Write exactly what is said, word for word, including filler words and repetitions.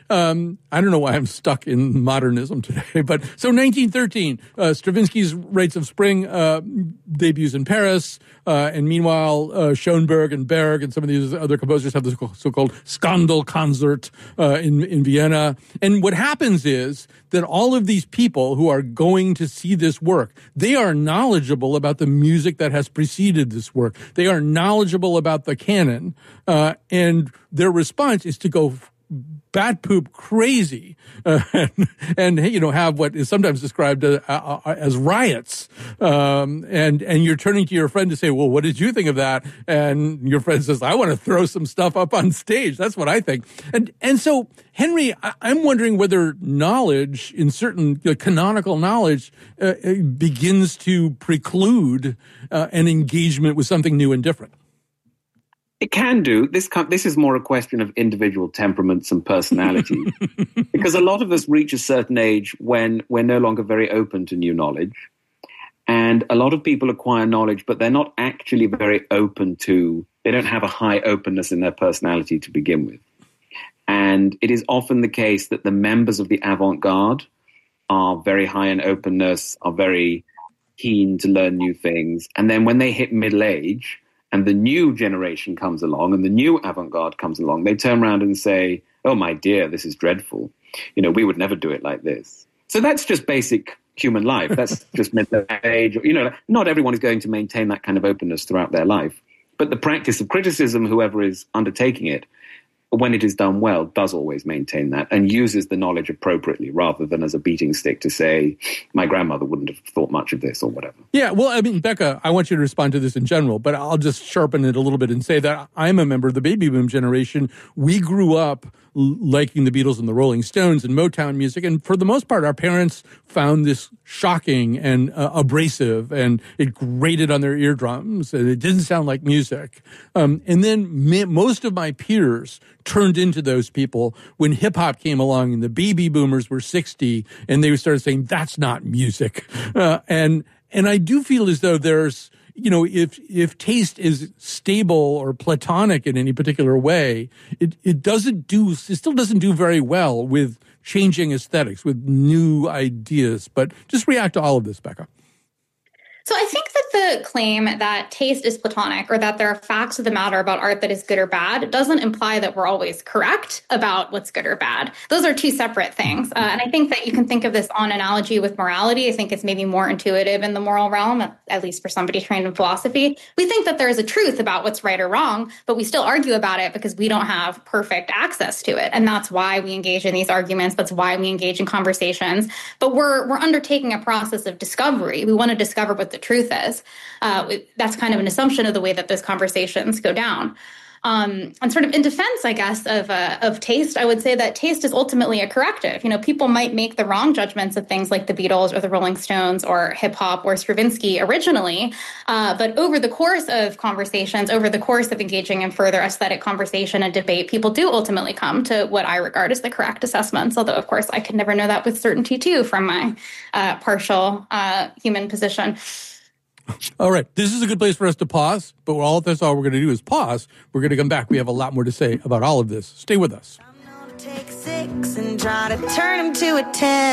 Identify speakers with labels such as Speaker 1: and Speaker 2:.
Speaker 1: Um, I don't know why I'm stuck in modernism today, but so nineteen thirteen, uh, Stravinsky's Rites of Spring uh, debuts in Paris, uh, and meanwhile, uh, Schoenberg and Berg and some of these other composers have this so-called Skandalkonzert uh, in, in Vienna. And what happens is that all of these people who are going to see this work, they are knowledgeable about the music that has preceded this work. They are knowledgeable about the canon, uh, and their response is to go bat poop crazy uh, and, and, you know, have what is sometimes described uh, uh, as riots. Um, and, and you're turning to your friend to say, well, what did you think of that? And your friend says, I want to throw some stuff up on stage. That's what I think. And, and so, Henry, I, I'm wondering whether knowledge in certain uh, canonical knowledge uh, begins to preclude uh, an engagement with something new and different.
Speaker 2: It can do. This this is more a question of individual temperaments and personality, because a lot of us reach a certain age when we're no longer very open to new knowledge. And a lot of people acquire knowledge, but they're not actually very open to, they don't have a high openness in their personality to begin with. And it is often the case that the members of the avant-garde are very high in openness, are very keen to learn new things. And then when they hit middle age, and the new generation comes along and the new avant-garde comes along, they turn around and say, oh, my dear, this is dreadful. You know, we would never do it like this. So that's just basic human life. That's just middle age. You know, not everyone is going to maintain that kind of openness throughout their life. But the practice of criticism, whoever is undertaking it, when it is done well, does always maintain that and uses the knowledge appropriately rather than as a beating stick to say, my grandmother wouldn't have thought much of this or whatever.
Speaker 1: Yeah, well, I mean, Becca, I want you to respond to this in general, but I'll just sharpen it a little bit and say that I'm a member of the baby boom generation. We grew up liking the Beatles and the Rolling Stones and Motown music. And for the most part, our parents found this shocking and uh, abrasive, and it grated on their eardrums, and it didn't sound like music. Um, and then me, most of my peers turned into those people when hip-hop came along and the baby boomers were sixty, and they started saying, that's not music. Uh, and and I do feel as though there's, you know, if if taste is stable or platonic in any particular way, it, it doesn't do, it still doesn't do very well with changing aesthetics, with new ideas. But just react to all of this, Becca.
Speaker 3: So I think that the claim that taste is platonic or that there are facts of the matter about art that is good or bad doesn't imply that we're always correct about what's good or bad. Those are two separate things. Uh, and I think that you can think of this on analogy with morality. I think it's maybe more intuitive in the moral realm, at least for somebody trained in philosophy. We think that there is a truth about what's right or wrong, but we still argue about it because we don't have perfect access to it. And that's why we engage in these arguments. That's why we engage in conversations. But we're we're undertaking a process of discovery. We want to discover what the truth is. Uh, that's kind of an assumption of the way that those conversations go down. Um, and sort of in defense, I guess, of uh, of taste, I would say that taste is ultimately a corrective. You know, people might make the wrong judgments of things like the Beatles or the Rolling Stones or hip hop or Stravinsky originally. Uh, but over the course of conversations, over the course of engaging in further aesthetic conversation and debate, people do ultimately come to what I regard as the correct assessments. Although, of course, I could never know that with certainty, too, from my uh, partial uh, human position.
Speaker 1: All right. This is a good place for us to pause, but all that's all we're going to do is pause. We're going to come back. We have a lot more to say about all of this. Stay with us.
Speaker 4: I'm gonna take six and try to turn him to a ten.